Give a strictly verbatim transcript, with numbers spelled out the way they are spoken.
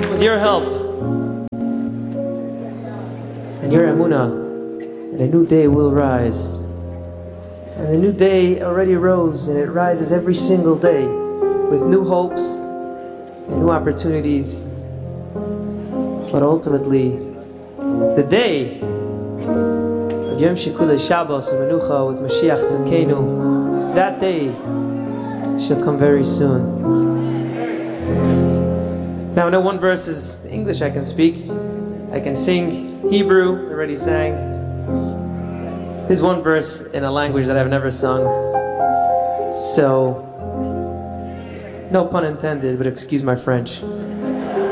with your help and your emunah, and a new day will rise. And the new day already rose, and it rises every single day with new hopes and new opportunities. But ultimately, the day of Yom Shekulah Shabbos and Menucha with Mashiach Tzidkenu, that day shall come very soon. Now I know one verse is English I can speak. I can sing Hebrew, already sang. There's one verse in a language that I've never sung. So, no pun intended, but excuse my French.